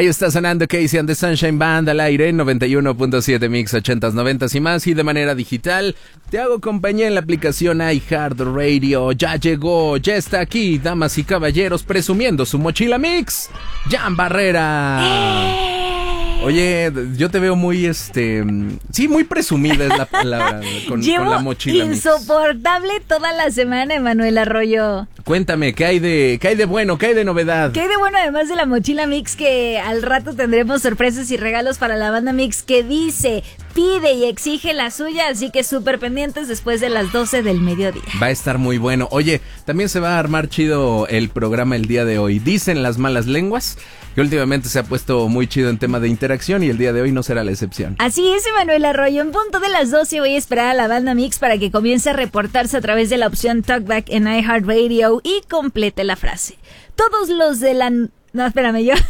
Ahí está sonando Casey and the Sunshine Band al aire en 91.7 Mix 80s, 90s y más, y de manera digital. Te hago compañía en la aplicación iHeartRadio. Ya llegó, ya está aquí, damas y caballeros, presumiendo su mochila Mix, Jan Barrera. Oye, yo te veo muy, sí, muy presumida es la palabra con la mochila Mix. Insoportable toda la semana, Emanuel Arroyo. Cuéntame, ¿qué hay de bueno? ¿Qué hay de novedad? ¿Qué hay de bueno además de la mochila Mix? Que al rato tendremos sorpresas y regalos para la banda Mix, que dice, pide y exige la suya, así que súper pendientes después de las 12 del mediodía. Va a estar muy bueno. Oye, también se va a armar chido el programa el día de hoy. Dicen las malas lenguas que últimamente se ha puesto muy chido en tema de interacción y el día de hoy no será la excepción. Así es, Emanuel Arroyo. En punto de las 12 voy a esperar a la banda Mix para que comience a reportarse a través de la opción Talkback en iHeartRadio y complete la frase. Todos los de la... No, espérame, yo...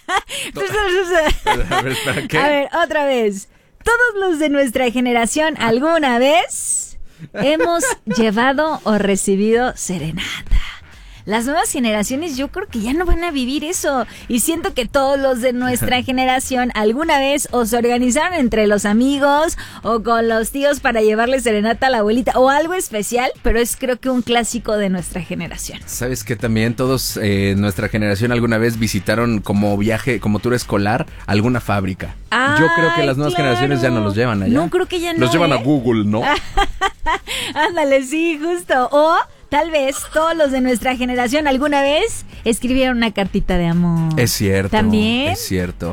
A ver, ¿para qué? A ver, otra vez. Todos los de nuestra generación alguna vez hemos llevado o recibido serenata. Las nuevas generaciones yo creo que ya no van a vivir eso, y siento que todos los de nuestra generación alguna vez o se organizaron entre los amigos o con los tíos para llevarle serenata a la abuelita o algo especial, pero es creo que un clásico de nuestra generación. ¿Sabes qué? También todos nuestra generación alguna vez visitaron como viaje, como tour escolar, alguna fábrica. Yo creo que las nuevas generaciones ya no los llevan allá. No, creo que ya no. Los llevan a Google, ¿no? Ándale, sí, justo. O tal vez todos los de nuestra generación alguna vez escribieron una cartita de amor. Es cierto. ¿También? Es cierto.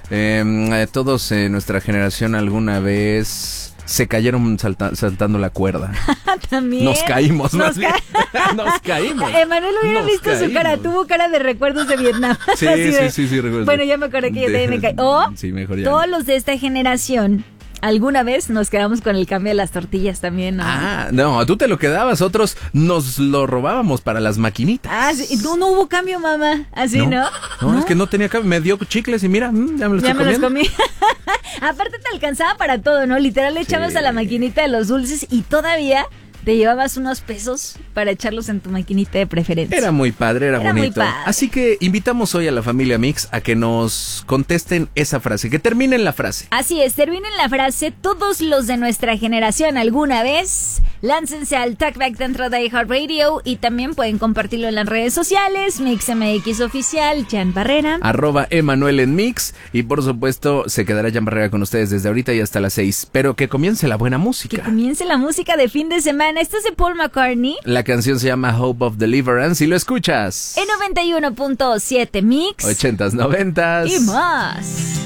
Todos en nuestra generación alguna vez se cayeron saltando la cuerda. También. Nos caímos, más bien. Nos caímos. Emanuel hubiera visto su cara. Tuvo cara de recuerdos de Vietnam. Sí, sí, recuerdo. Bueno, ya me acordé que yo también me caí. O sí, mejor ya todos los de esta generación alguna vez nos quedamos con el cambio de las tortillas también, ¿no? No, tú te lo quedabas, otros nos lo robábamos para las maquinitas. Sí, no hubo cambio, mamá. Así, ¿no? No, es que no tenía cambio. Me dio chicles y mira, ya me los estoy comiendo. Los comí. Aparte te alcanzaba para todo, ¿no? Literal le echabas a la maquinita de los dulces y todavía te llevabas unos pesos para echarlos en tu maquinita de preferencia. Era muy padre, era bonito. Muy padre. Así que invitamos hoy a la familia Mix a que nos contesten esa frase, que terminen la frase. Así es, terminen la frase. Todos los de nuestra generación alguna vez, láncense al Talkback dentro de iHeartRadio y también pueden compartirlo en las redes sociales, MixMX Oficial, Jan Barrera. @Emanuel en Mix. Y por supuesto se quedará Jan Barrera con ustedes desde ahorita y hasta las 6. Pero que comience la buena música. Que comience la música de fin de semana. Esto es de Paul McCartney. La canción se llama Hope of Deliverance y lo escuchas en 91.7 Mix 80s, 90s y más.